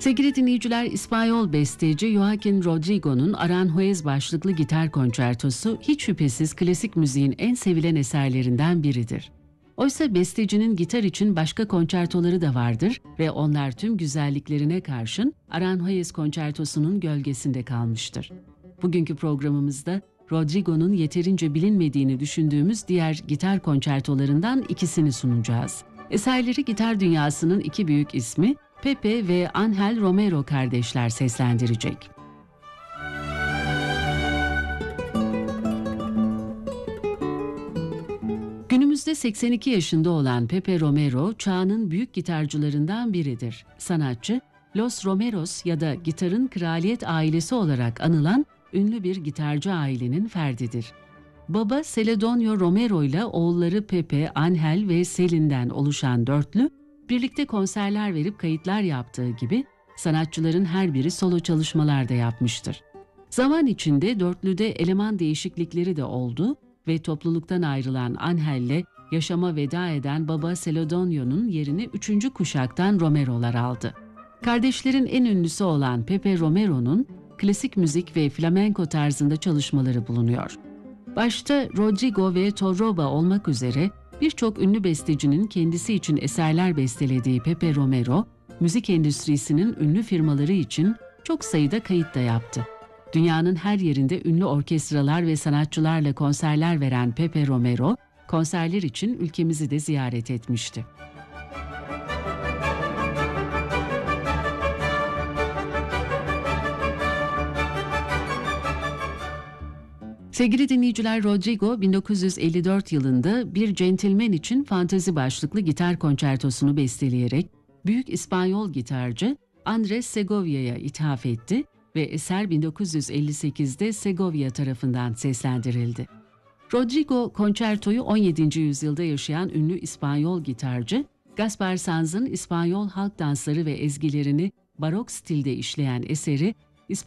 Sevgili dinleyiciler, İspanyol besteci Joaquín Rodrigo'nun Aranjuez başlıklı gitar konçertosu hiç şüphesiz klasik müziğin en sevilen eserlerinden biridir. Oysa bestecinin gitar için başka konçertoları da vardır ve onlar tüm güzelliklerine karşın Aranjuez konçertosunun gölgesinde kalmıştır. Bugünkü programımızda Rodrigo'nun yeterince bilinmediğini düşündüğümüz diğer gitar konçertolarından ikisini sunacağız. Eserleri gitar dünyasının iki büyük ismi Pepe ve Ángel Romero kardeşler seslendirecek. Günümüzde 82 yaşında olan Pepe Romero, çağının büyük gitarcılarından biridir. Sanatçı, Los Romeros ya da gitarın kraliyet ailesi olarak anılan ünlü bir gitarcı ailenin ferdidir. Baba Celedonio Romero ile oğulları Pepe, Ángel ve Selin'den oluşan dörtlü, birlikte konserler verip kayıtlar yaptığı gibi sanatçıların her biri solo çalışmalar da yapmıştır. Zaman içinde dörtlüde eleman değişiklikleri de oldu ve topluluktan ayrılan Ángel'le yaşama veda eden baba Celedonio'nun yerini 3. kuşaktan Romero'lar aldı. Kardeşlerin en ünlüsü olan Pepe Romero'nun klasik müzik ve flamenco tarzında çalışmaları bulunuyor. Başta Rodrigo ve Torroba olmak üzere birçok ünlü bestecinin kendisi için eserler bestelediği Pepe Romero, müzik endüstrisinin ünlü firmaları için çok sayıda kayıt da yaptı. Dünyanın her yerinde ünlü orkestralar ve sanatçılarla konserler veren Pepe Romero, konserler için ülkemizi de ziyaret etmişti. Sevgili dinleyiciler, Rodrigo 1954 yılında Bir Gentleman için Fantezi başlıklı gitar konçertosunu besteleyerek büyük İspanyol gitarcı Andrés Segovia'ya ithaf etti ve eser 1958'de Segovia tarafından seslendirildi. Rodrigo konçertoyu 17. yüzyılda yaşayan ünlü İspanyol gitarcı Gaspar Sanz'ın İspanyol halk dansları ve ezgilerini barok stilde işleyen eseri